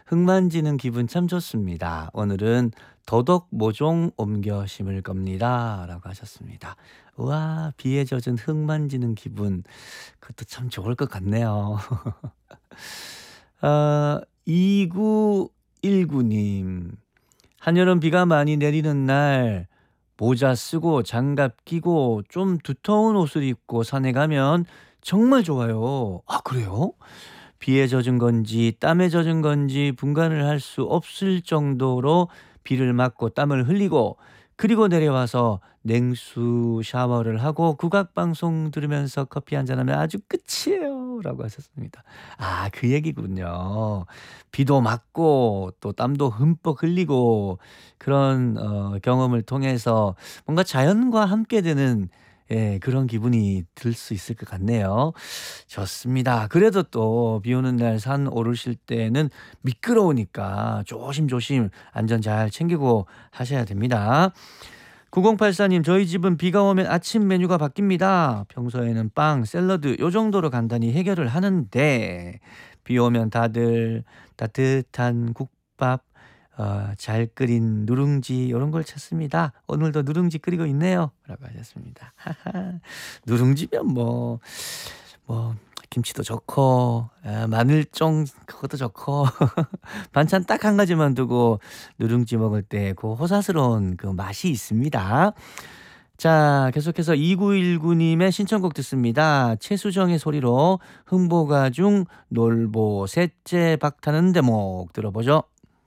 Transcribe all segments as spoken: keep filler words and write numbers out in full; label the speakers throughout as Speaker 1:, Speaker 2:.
Speaker 1: 흙 만지는 기분 참 좋습니다. 오늘은 더덕 모종 옮겨 심을 겁니다. 라고 하셨습니다. 우와, 비에 젖은 흙 만지는 기분. 그것도 참 좋을 것 같네요. 어, 이구일구 님. 한여름 비가 많이 내리는 날 모자 쓰고 장갑 끼고 좀 두터운 옷을 입고 산에 가면 정말 좋아요. 아, 그래요? 비에 젖은 건지 땀에 젖은 건지 분간을 할 수 없을 정도로 비를 맞고 땀을 흘리고, 그리고 내려와서 냉수 샤워를 하고 국악방송 들으면서 커피 한잔하면 아주 끝이에요. 라고 하셨습니다. 아, 그 얘기군요. 비도 맞고 또 땀도 흠뻑 흘리고 그런 어, 경험을 통해서 뭔가 자연과 함께 되는, 예, 그런 기분이 들 수 있을 것 같네요. 좋습니다. 그래도 또 비 오는 날 산 오르실 때는 미끄러우니까 조심조심 안전 잘 챙기고 하셔야 됩니다. 구공팔사 님, 저희 집은 비가 오면 아침 메뉴가 바뀝니다. 평소에는 빵, 샐러드 요 정도로 간단히 해결을 하는데 비 오면 다들 따뜻한 국밥, 어, 잘 끓인 누룽지 이런 걸 찾습니다. 오늘도 누룽지 끓이고 있네요. 라고 하셨습니다. 누룽지면 뭐, 뭐 김치도 좋고, 아, 마늘쫑 그것도 좋고 반찬 딱 한 가지만 두고 누룽지 먹을 때 그 호사스러운 그 맛이 있습니다. 자, 계속해서 이구일구 님의 신청곡 듣습니다. 최수정의 소리로 흥보가 중 놀보 셋째 박타는 대목 들어보죠.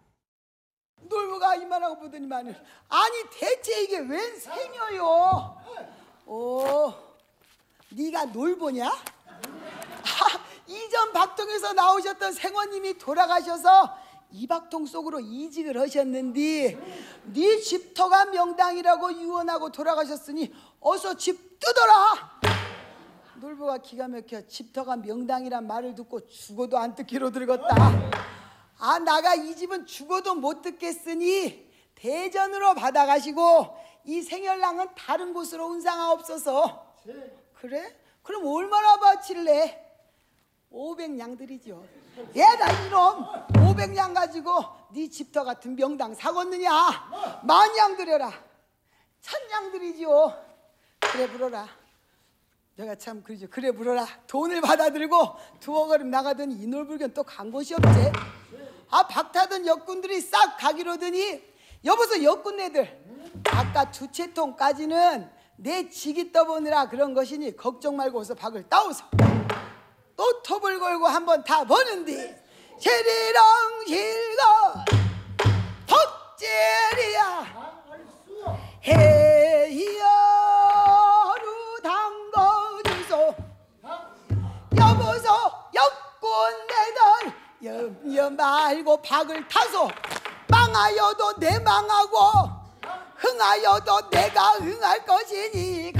Speaker 2: 놀보가 이만하고 보더니만은, 아니 대체 이게 웬 생여요? 오, 네가 놀보냐? 아, 이전 박통에서 나오셨던 생원님이 돌아가셔서 이 박통 속으로 이직을 하셨는데 네 집터가 명당이라고 유언하고 돌아가셨으니 어서 집 뜯어라. 놀보가 기가 막혀 집터가 명당이란 말을 듣고 죽어도 안 뜯기로 들었다. 아, 나가 이 집은 죽어도 못 듣겠으니 대전으로 받아가시고 이 생혈랑은 다른 곳으로 운상하옵소서. 그래? 그럼 얼마나 바칠래? 오백 냥들이죠. 얘다 이놈, 오백 냥 가지고 네 집터 같은 명당 사겠느냐? 만 냥 들여라. 천 냥 들이지요. 그래 불어라. 내가 참 그러죠. 그래 불어라. 돈을 받아들고 두어 걸음 나가더니 이 놀불견 또 간 곳이 없지. 아, 박타던 역군들이 싹 가기로더니 여보서 역군네들, 아까 두 채통까지는 내 지기 떠보느라 그런 것이니 걱정 말고 어서 박을 따오소. 또 톱을 걸고 한번 다 보는디 제리랑 실가 덕제리야 해야루 담궈주소. 여보소 역군네들 염려 말고 박을 타소. 망하여도 내 망하고 흥하여도 내가 흥할 것이니